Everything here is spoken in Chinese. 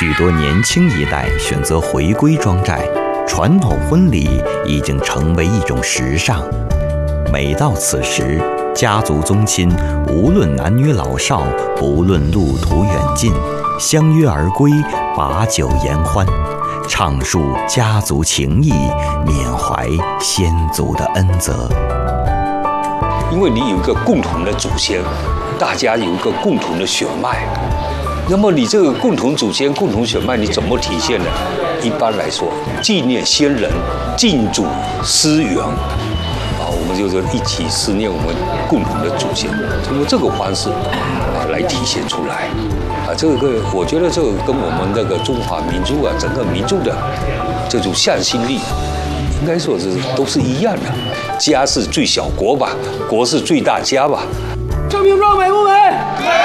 许多年轻一代选择回归庄寨，传统婚礼已经成为一种时尚。每到此时，家族宗亲无论男女老少，不论路途远近，相约而归，把酒言欢，畅述家族情谊，缅怀先祖的恩泽。 因为你有一个共同的祖先，大家有一个共同的血脉，那么你这个共同祖先、共同血脉，你怎么体现呢？一般来说，纪念先人，敬祖思源。我们就是一起思念我们共同的祖先，通过这个方式来体现出来。这个我觉得这个跟我们那个中华民族整个民族的这种向心力，应该说都是一样的。家是最小国吧，国是最大家吧。 郑平庄美不美？